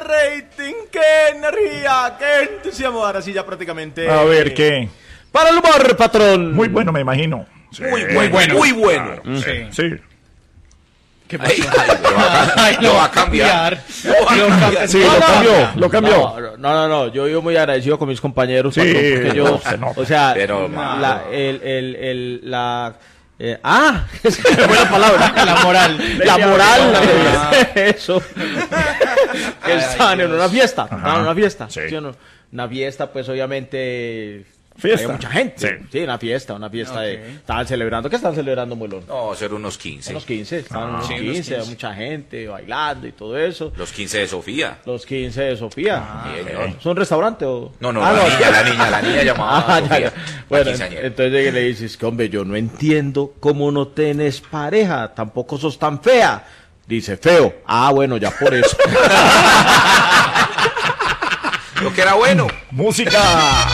rating, qué energía, qué entusiasmo. Ahora sí, ya prácticamente. A ver, ¿qué? Para el humor, patrón. Muy bueno, me imagino. Sí. Muy bueno. Muy bueno. Sí. ¿Qué pasó? Lo va a cambiar. Sí, lo cambió. No, yo vivo muy agradecido con mis compañeros, Sí, patrón, porque yo, se nota. o sea, Pero, es que buena palabra. La moral, eso. Que estaban en una fiesta, Sí. ¿sí o no? Una fiesta, pues, obviamente... Fiesta. Había mucha gente. Sí, una fiesta estaban celebrando. ¿Qué estaban celebrando, Molón? No, ser unos 15. Unos 15, estaban unos sí, 15, había mucha gente bailando y todo eso. Los 15 de Sofía. Los 15 de Sofía. Señor. ¿Son restaurante o...? No, la niña llamada Sofía. Ya. Bueno, quinceañera. entonces llegué y le dices que, hombre, yo no entiendo cómo no tenés pareja, tampoco sos tan fea. Dice, feo. Bueno, ya por eso. Lo que era bueno. Música.